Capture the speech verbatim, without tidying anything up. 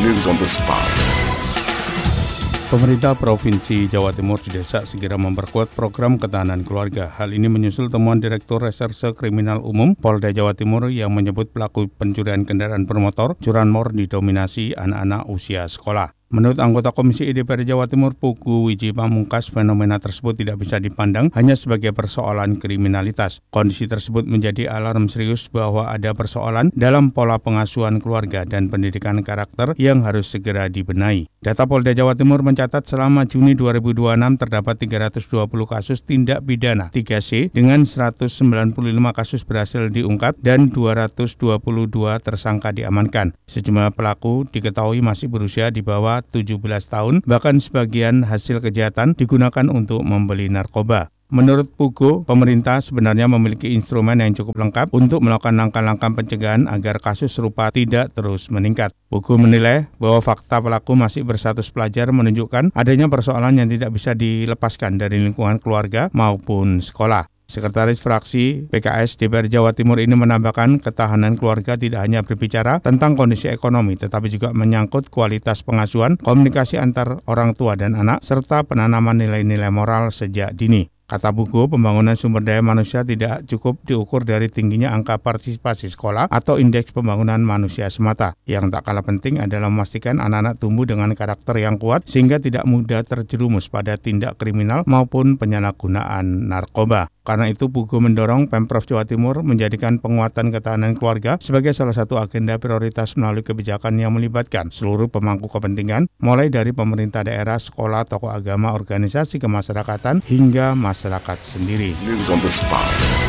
News on the spot. Pemerintah Provinsi Jawa Timur didesak segera memperkuat program ketahanan keluarga. Hal ini menyusul temuan Direktur Reserse Kriminal Umum Polda Jawa Timur yang menyebut pelaku pencurian kendaraan bermotor curanmor didominasi anak-anak usia sekolah. Menurut anggota Komisi I D P R Jawa Timur Pugu Wiji Pamungkas, fenomena tersebut tidak bisa dipandang hanya sebagai persoalan kriminalitas. Kondisi tersebut menjadi alarm serius bahwa ada persoalan dalam pola pengasuhan keluarga dan pendidikan karakter yang harus segera dibenahi. Data Polda Jawa Timur mencatat selama Juni dua ribu dua puluh enam terdapat tiga ratus dua puluh kasus tindak pidana tiga C dengan seratus sembilan puluh lima kasus berhasil diungkap dan dua ratus dua puluh dua tersangka diamankan. Sejumlah pelaku diketahui masih berusia di bawah tujuh belas tahun, bahkan sebagian hasil kejahatan digunakan untuk membeli narkoba. Menurut Pugo, pemerintah sebenarnya memiliki instrumen yang cukup lengkap untuk melakukan langkah-langkah pencegahan agar kasus serupa tidak terus meningkat. Pugo menilai bahwa fakta pelaku masih berstatus pelajar menunjukkan adanya persoalan yang tidak bisa dilepaskan dari lingkungan keluarga maupun sekolah. Sekretaris Fraksi P K S D P R Jawa Timur ini menambahkan ketahanan keluarga tidak hanya berbicara tentang kondisi ekonomi, tetapi juga menyangkut kualitas pengasuhan, komunikasi antar orang tua dan anak, serta penanaman nilai-nilai moral sejak dini. Kata Pugo, pembangunan sumber daya manusia tidak cukup diukur dari tingginya angka partisipasi sekolah atau indeks pembangunan manusia semata. Yang tak kalah penting adalah memastikan anak-anak tumbuh dengan karakter yang kuat sehingga tidak mudah terjerumus pada tindak kriminal maupun penyalahgunaan narkoba. Karena itu, Pugo mendorong Pemprov Jawa Timur menjadikan penguatan ketahanan keluarga sebagai salah satu agenda prioritas melalui kebijakan yang melibatkan seluruh pemangku kepentingan, mulai dari pemerintah daerah, sekolah, tokoh agama, organisasi kemasyarakatan, hingga masyarakat sendiri. News on the spot.